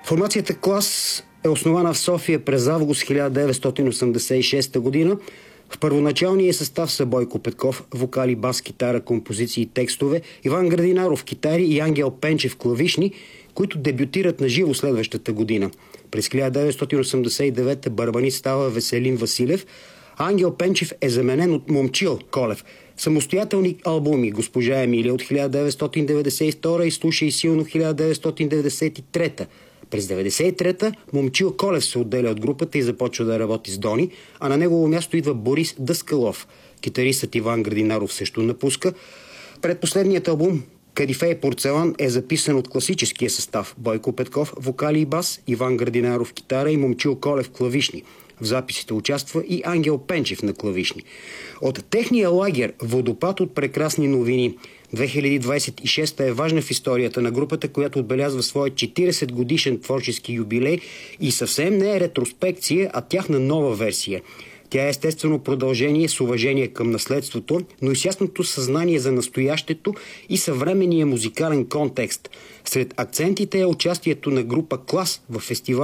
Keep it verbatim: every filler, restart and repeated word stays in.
Формацията Клас е основана в София през август хиляда деветстотин осемдесет и шеста година. В първоначалния състав са Бойко Петков, вокали, бас, китара, композиции и текстове, Иван Градинаров, китари и Ангел Пенчев, клавишни, които дебютират на живо следващата година. През хиляда деветстотин осемдесет и девета барабанист става Веселин Василев, а Ангел Пенчев е заменен от Момчил Колев. Самостоятелни албуми: Госпожа Емилия от хиляда деветстотин деветдесет и втора и Слушай силно хиляда деветстотин деветдесет и трета. През деветдесет и трета Момчил Колев се отделя от групата и започва да работи с Дони, а на негово място идва Борис Дъскалов. Китаристът Иван Градинаров също напуска. Предпоследният албум Кадифе и порцелан е записан от класическия състав: Бойко Петков, вокали и бас, Иван Градинаров, китара и Момчил Колев, клавишни. В записите участва и Ангел Пенчев на клавишни. От техния лагер водопад от прекрасни новини. две хиляди двадесет и шеста е важна в историята на групата, която отбелязва своя четиридесет годишен творчески юбилей и съвсем не е ретроспекция, а тяхна нова версия. Тя е естествено продължение с уважение към наследството, но и с ясното съзнание за настоящето и съвременния музикален контекст. Сред акцентите е участието на група Клас в фестивал